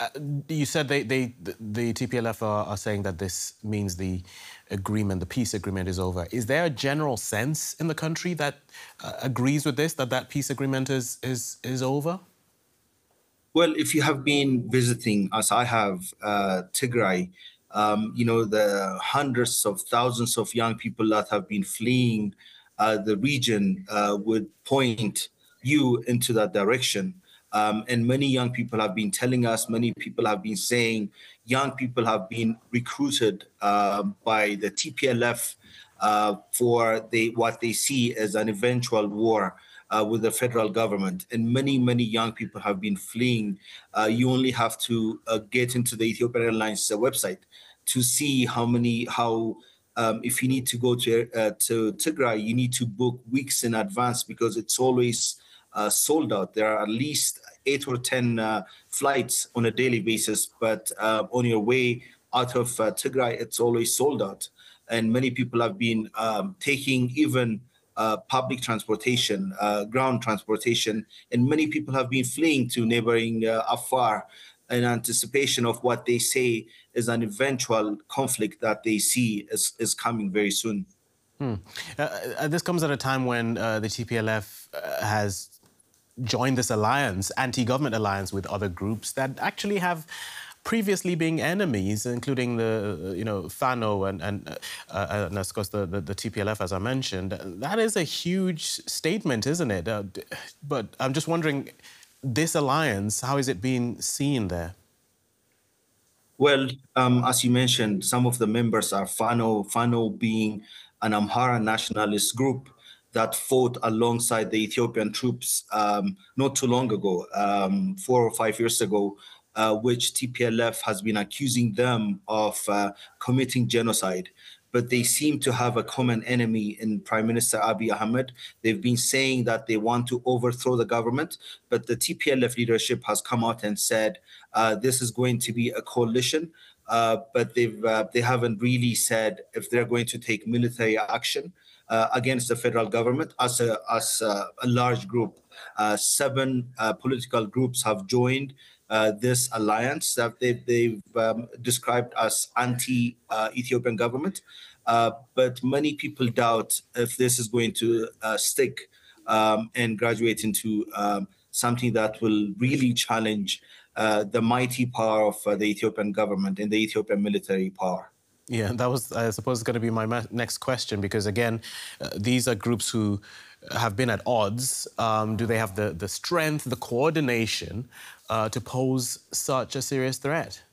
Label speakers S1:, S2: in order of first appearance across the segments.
S1: You said the TPLF are saying that this means the peace agreement is over. Is there a general sense in the country that agrees with this, that peace agreement is over?
S2: Well, if you have been visiting, as I have, Tigray, the hundreds of thousands of young people that have been fleeing the region would point you into that direction. And many young people have been telling us, many people have been saying, young people have been recruited by the TPLF for what they see as an eventual war with the federal government. And many, many young people have been fleeing. You only have to get into the Ethiopian Airlines website to see if you need to go to Tigray, you need to book weeks in advance because it's always sold out. There are at least 8 or 10 flights on a daily basis, but on your way out of Tigray, it's always sold out. And many people have been taking even public transportation, ground transportation, and many people have been fleeing to neighboring Afar in anticipation of what they say is an eventual conflict that they see is coming very soon.
S1: This comes at a time when the TPLF has joined this alliance, anti-government alliance with other groups that actually have previously been enemies, including the Fano and of course the TPLF, as I mentioned. That is a huge statement, isn't it? But I'm just wondering, this alliance, how is it being seen there?
S2: Well, as you mentioned, some of the members are Fano being an Amhara nationalist group that fought alongside the Ethiopian troops not too long ago, 4 or 5 years ago, which TPLF has been accusing them of committing genocide. But they seem to have a common enemy in Prime Minister Abiy Ahmed. They've been saying that they want to overthrow the government, but the TPLF leadership has come out and said this is going to be a coalition, but they haven't really said if they're going to take military action against the federal government as a large group. 7 political groups have joined this alliance that they've described as anti-Ethiopian government. But many people doubt if this is going to stick and graduate into something that will really challenge the mighty power of the Ethiopian government and the Ethiopian military power.
S1: Yeah, that was, I suppose, going to be my next question, because, again, these are groups who have been at odds. Do they have the strength, the coordination to pose such a serious threat?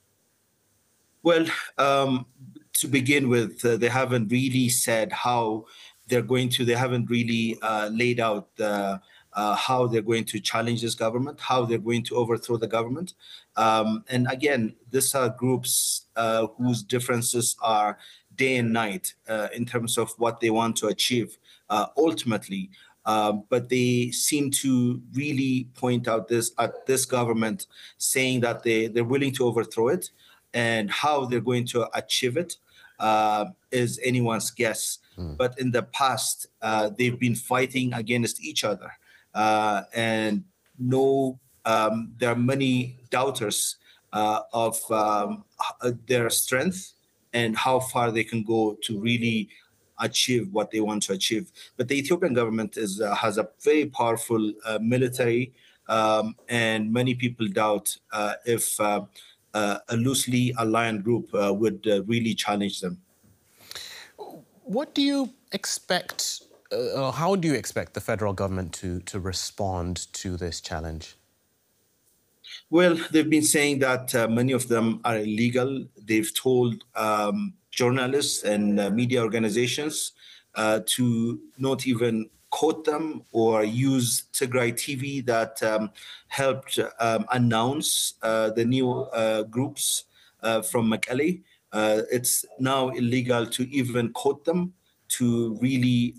S2: Well, to begin with, they haven't really said how they're going to, they haven't really laid out how they're going to challenge this government, how they're going to overthrow the government. And again, these are groups whose differences are day and night in terms of what they want to achieve ultimately. But they seem to really point out at this government, saying that they're willing to overthrow it, and how they're going to achieve it is anyone's guess. But in the past, they've been fighting against each other. And there are many doubters of their strength and how far they can go to really achieve what they want to achieve. But the Ethiopian government has a very powerful military, and many people doubt if a loosely aligned group would really challenge them.
S1: What do you expect, or how do you expect the federal government to respond to this challenge?
S2: Well, they've been saying that many of them are illegal. They've told journalists and media organizations to not even quote them or use Tigray TV that helped announce the new groups from Mekelle. It's now illegal to even quote them, to really,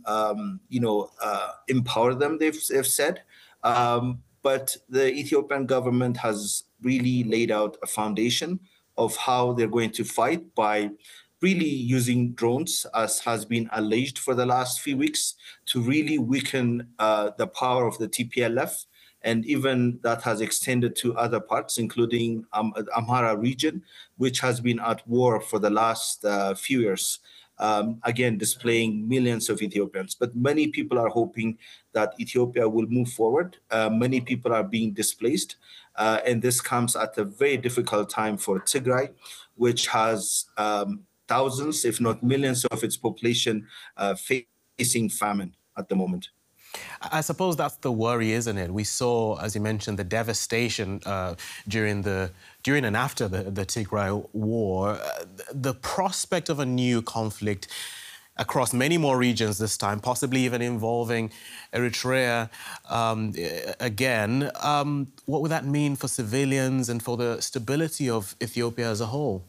S2: empower them, they've said. But the Ethiopian government has really laid out a foundation of how they're going to fight by really using drones, as has been alleged for the last few weeks, to really weaken the power of the TPLF And even that has extended to other parts, including Amhara region, which has been at war for the last few years. Again, displaying millions of Ethiopians. But many people are hoping that Ethiopia will move forward. Many people are being displaced. And this comes at a very difficult time for Tigray, which has thousands, if not millions, of its population facing famine at the moment.
S1: I suppose that's the worry, isn't it? We saw, as you mentioned, the devastation during and after the Tigray war. The prospect of a new conflict across many more regions this time, possibly even involving Eritrea again. What would that mean for civilians and for the stability of Ethiopia as a whole?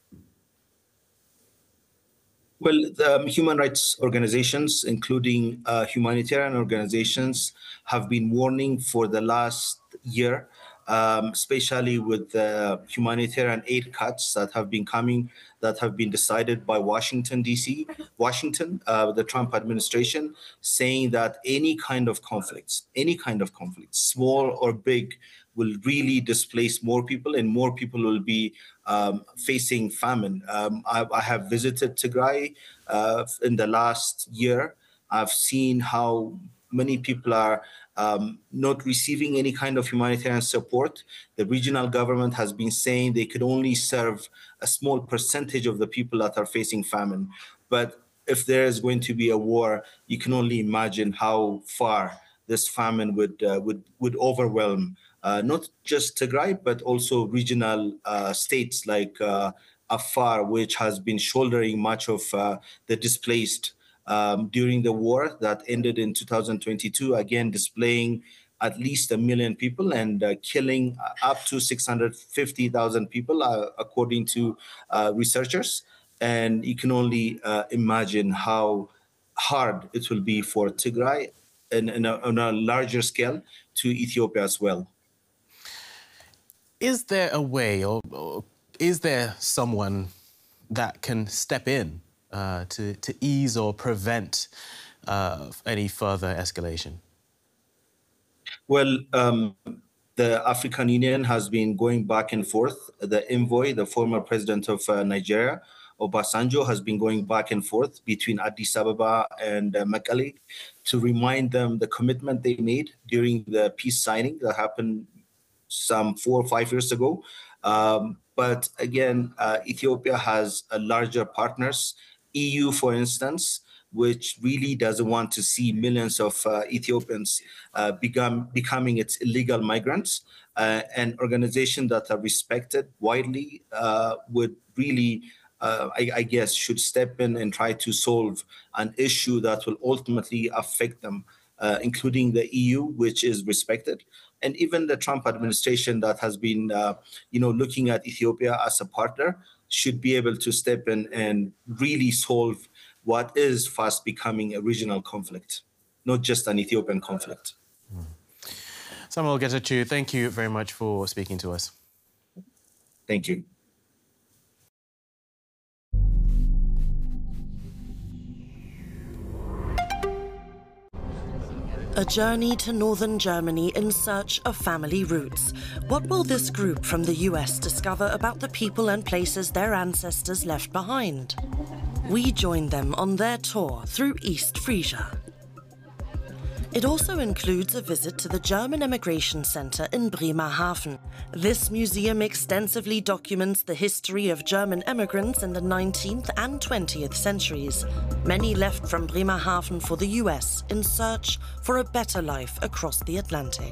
S2: Well, the human rights organizations, including humanitarian organizations, have been warning for the last year, especially with the humanitarian aid cuts that have been coming, that have been decided by Washington, D.C., the Trump administration, saying that any kind of conflicts, small or big, will really displace more people, and more people will be facing famine. I have visited Tigray in the last year. I've seen how many people are not receiving any kind of humanitarian support. The regional government has been saying they could only serve a small percentage of the people that are facing famine. But if there is going to be a war, you can only imagine how far this famine would overwhelm not just Tigray, but also regional states like Afar, which has been shouldering much of the displaced during the war that ended in 2022, again displaying at least 1 million people and killing up to 650,000 people, according to researchers. And you can only imagine how hard it will be for Tigray and on a larger scale to Ethiopia as well.
S1: Is there a way, or is there someone that can step in to ease or prevent any further escalation?
S2: Well, the African Union has been going back and forth. The envoy, the former president of Nigeria, Obasanjo, has been going back and forth between Addis Ababa and Mekelle to remind them the commitment they made during the peace signing that happened some 4 or 5 years ago. But again, Ethiopia has larger partners, EU, for instance, which really doesn't want to see millions of Ethiopians becoming its illegal migrants. An organization that are respected widely would really, I guess, should step in and try to solve an issue that will ultimately affect them, including the EU, which is respected. And even the Trump administration that has been, looking at Ethiopia as a partner should be able to step in and really solve what is fast becoming a regional conflict, not just an Ethiopian conflict.
S1: Samuel Getachew, thank you very much for speaking to us.
S2: Thank you.
S3: A journey to northern Germany in search of family roots. What will this group from the US discover about the people and places their ancestors left behind? We join them on their tour through East Frisia. It also includes a visit to the German Emigration Center in Bremerhaven. This museum extensively documents the history of German immigrants in the 19th and 20th centuries. Many left from Bremerhaven for the US in search for a better life across the Atlantic.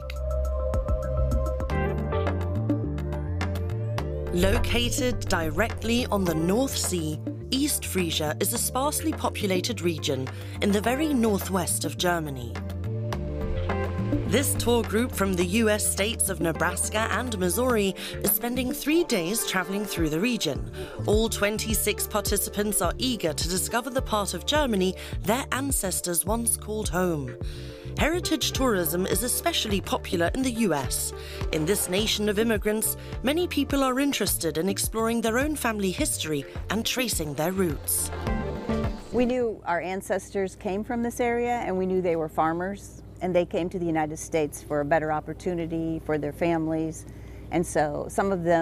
S3: Located directly on the North Sea, East Frisia is a sparsely populated region in the very northwest of Germany. This tour group from the US states of Nebraska and Missouri is spending 3 days traveling through the region. All 26 participants are eager to discover the part of Germany their ancestors once called home. Heritage tourism is especially popular in the US. In this nation of immigrants, many people are interested in exploring their own family history and tracing their roots.
S4: We knew our ancestors came from this area, and we knew they were farmers. and they came to the United States for a better opportunity for their families. And so some of them